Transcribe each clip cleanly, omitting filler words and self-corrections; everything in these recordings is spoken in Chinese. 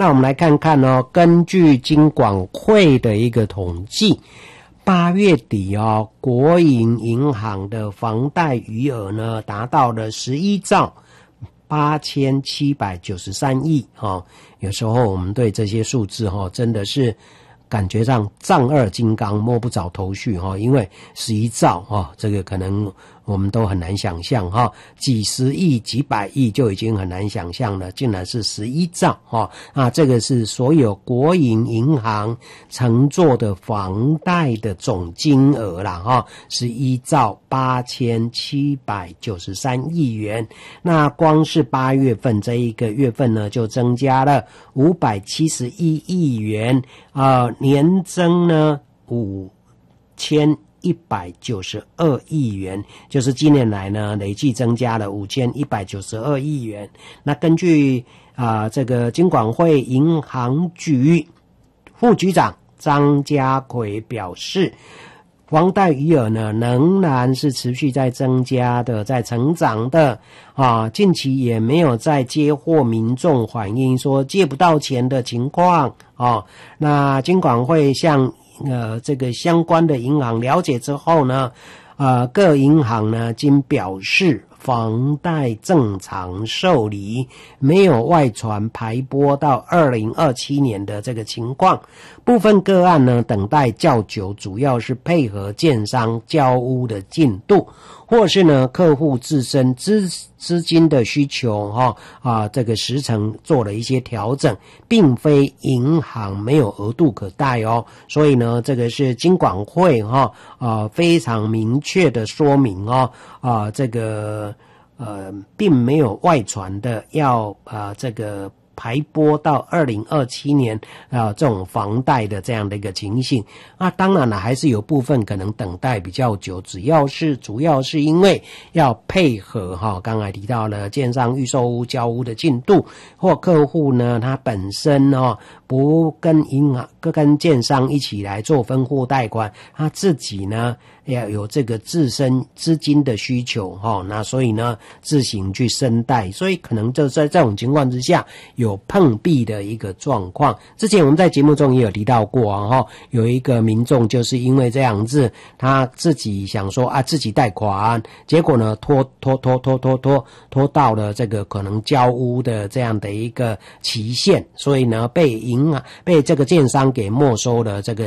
那我们来看看哦，根据金管会的一个统计，8月底哦，国营银行的房贷余额呢达到了11兆8793亿哦。有时候我们对这些数字真的是感觉上丈二金刚摸不着头绪因为11兆这个可能我们都很难想象几十亿几百亿就已经很难想象了，竟然是11兆这个是所有国营银行承做的房贷的总金额啦11兆8793亿元。那光是8月份这一个月份呢就增加了571亿元年增呢5192亿元，就是今年来呢累计增加了5192亿元。那根据这个金管会银行局副局长张家奎表示，房贷余额呢仍然是持续在增加的，在成长的近期也没有在接获民众反映说借不到钱的情况那金管会向这个相关的银行了解之后呢各银行呢均表示房贷正常受理，没有外传排拨到2027年的这个情况。部分个案呢等待较久，主要是配合建商交屋的进度，或是呢客户自身资金的需求这个时程做了一些调整，并非银行没有额度可贷所以呢这个是金管会非常明确的说明这个并没有外传的要这个排拨到2027年这种房贷的这样的一个情形当然了还是有部分可能等待比较久，主要是因为要配合刚才提到了建商预售屋交屋的进度，或客户呢他本身不跟银行跟建商一起来做分户贷款，他自己呢要有这个自身资金的需求那所以呢自行去申贷，所以可能就在这种情况之下有碰壁的一个状况。之前我们在节目中也有提到过有一个民众就是因为这样子，他自己想说自己贷款，结果呢拖到了这个可能交屋的这样的一个期限，所以呢被这个建商给没收了这个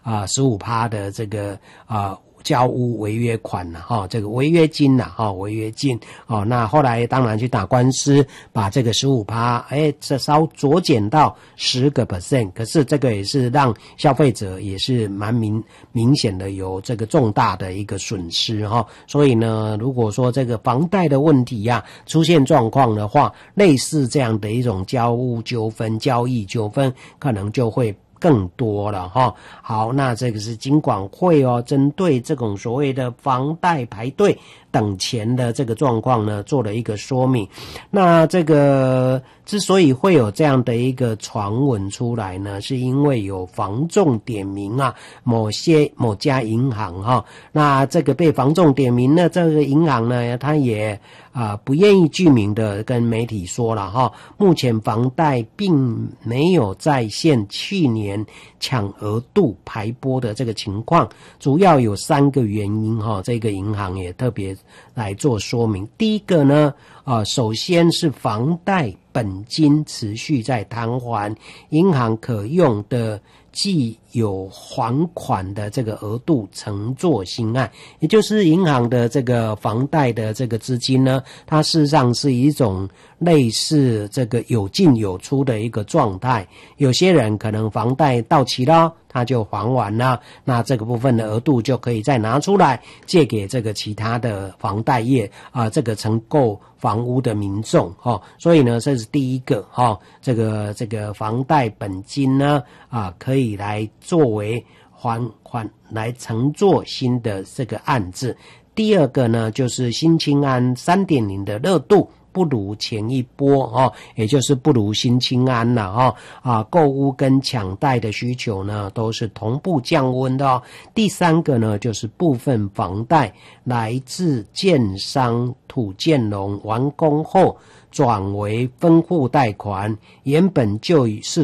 15% 的这个交屋违约款这个违约金违约金那后来当然去打官司，把这个15%这稍酌减到10%，可是这个也是让消费者也是蛮明显的有这个重大的一个损失所以呢如果说这个房贷的问题出现状况的话，类似这样的一种交屋纠纷交易纠纷可能就会更多了好，那这个是金管会针对这种所谓的房贷排队等钱的这个状况呢做了一个说明。那这个之所以会有这样的一个传闻出来呢，是因为有房仲点名某家银行那这个被房仲点名的这个银行呢，他也不愿意具名的跟媒体说了目前房贷并没有再现去年抢额度排拨的这个情况，主要有3个原因这个银行也特别来做说明。第一个呢首先是房贷本金持续在摊还，银行可用的既有还款的这个额度承做新案，也就是银行的这个房贷的这个资金呢，它事实上是一种类似这个有进有出的一个状态。有些人可能房贷到期了，他就还完了，那这个部分的额度就可以再拿出来借给这个其他的房贷业这个承购房屋的民众所以呢这是第一个这个房贷本金呢可以来作为还款来承做新的这个案子。第二个呢就是新青安 3.0 的热度不如前一波也就是不如新青安了购屋跟抢贷的需求呢都是同步降温的第三个呢就是部分房贷来自建商土建融完工后转为分户贷款，原本就是